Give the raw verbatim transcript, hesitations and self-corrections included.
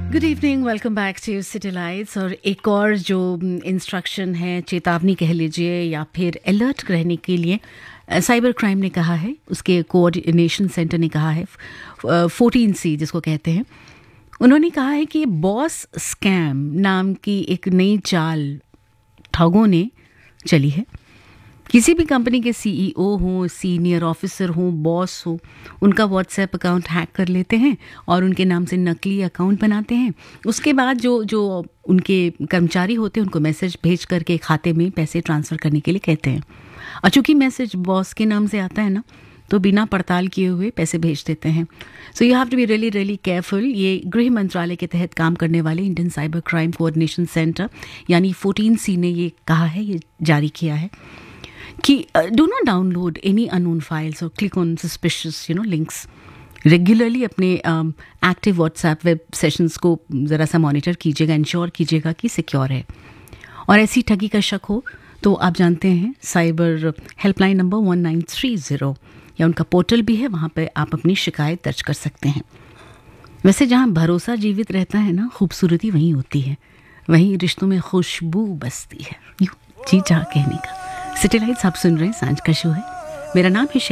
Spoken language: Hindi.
Good evening, welcome back to city lights. और एक और जो इंस्ट्रक्शन है, चेतावनी कह लीजिए या फिर अलर्ट रहने के लिए साइबर क्राइम ने कहा है, उसके कोऑर्डिनेशन सेंटर ने कहा है, फोर्टीन सी जिसको कहते हैं, उन्होंने कहा है कि बॉस स्कैम नाम की एक नई चाल ठगों ने चली है। किसी भी कंपनी के सीईओ हों, सीनियर ऑफिसर हों, बॉस हो, उनका व्हाट्सएप अकाउंट हैक कर लेते हैं और उनके नाम से नकली अकाउंट बनाते हैं। उसके बाद जो जो उनके कर्मचारी होते हैं उनको मैसेज भेज करके खाते में पैसे ट्रांसफ़र करने के लिए कहते हैं। और चूँकि मैसेज बॉस के नाम से आता है ना, तो बिना पड़ताल किए हुए पैसे भेज देते हैं। So you have to be really really careful. ये गृह मंत्रालय के तहत काम करने वाले Indian cyber crime coordination centre यानी फोर्टीन सी ने ये कहा है, ये जारी किया है कि do not download any unknown files और click on suspicious you know links. Regularly अपने एक्टिव व्हाट्सएप वेब सेशंस को ज़रा सा मॉनिटर कीजिएगा, इंश्योर कीजिएगा कि सिक्योर है। और ऐसी ठगी का शक हो तो आप जानते हैं cyber helpline number one nine three zero या उनका पोर्टल भी है, वहाँ पर आप अपनी शिकायत दर्ज कर सकते हैं। वैसे जहाँ भरोसा जीवित रहता है ना, खूबसूरती वहीं होती है, वहीं रिश्तों में खुशबू बसती है। यूँ जी जा कहने का। सिटी लाइट्स आप सुन रहे हैं, सांझ का शो है। मेरा नाम है